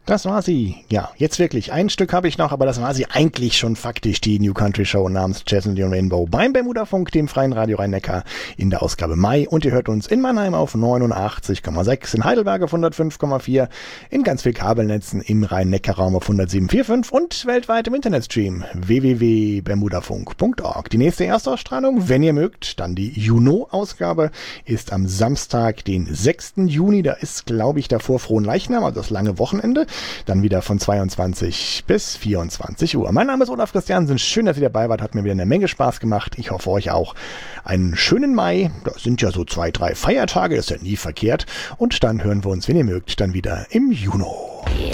Das war sie. Ja, jetzt wirklich. Ein Stück habe ich noch, aber das war sie eigentlich schon faktisch, die New Country Show namens Jazz and the Rainbow beim Bermuda-Funk, dem freien Radio Rhein-Neckar, in der Ausgabe Mai. Und ihr hört uns in Mannheim auf 89,6, in Heidelberg auf 105,4, in ganz viel Kabelnetzen im Rhein-Neckar-Raum auf 107,45 und weltweit im Internetstream www.bermudafunk.org. Die nächste Erstausstrahlung, wenn ihr mögt, dann die Juno-Ausgabe, ist am Samstag, den 6. Juni. Da ist, glaube ich, davor Fronleichnam, also das lange Wochenende. Dann wieder von 22 bis 24 Uhr. Mein Name ist Olaf Christiansen. Schön, dass ihr dabei wart. Hat mir wieder eine Menge Spaß gemacht. Ich hoffe euch auch einen schönen Mai. Das sind ja so 2, 3 Feiertage. Das ist ja nie verkehrt. Und dann hören wir uns, wenn ihr mögt, dann wieder im Juni. Yeah.